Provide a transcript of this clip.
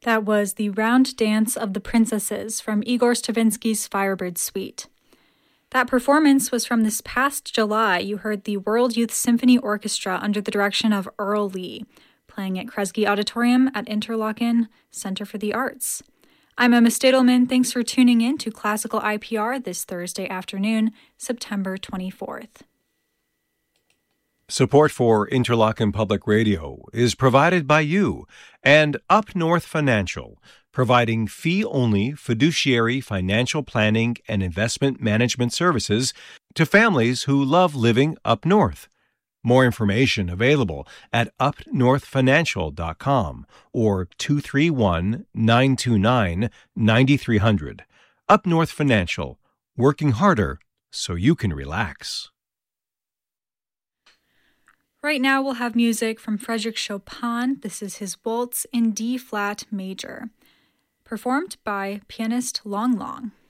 That was The Round Dance of the Princesses from Igor Stravinsky's Firebird Suite. That performance was from this past July. You heard the World Youth Symphony Orchestra under the direction of Earl Lee, playing at Kresge Auditorium at Interlochen Center for the Arts. I'm Emma Stadelman. Thanks for tuning in to Classical IPR this Thursday afternoon, September 24th. Support for Interlochen Public Radio is provided by you and Up North Financial, providing fee-only fiduciary financial planning and investment management services to families who love living up north. More information available at upnorthfinancial.com or 231-929-9300. Up North Financial, working harder so you can relax. Right now we'll have music from Frédéric Chopin. This is his Waltz in D-flat major, performed by pianist Long Long.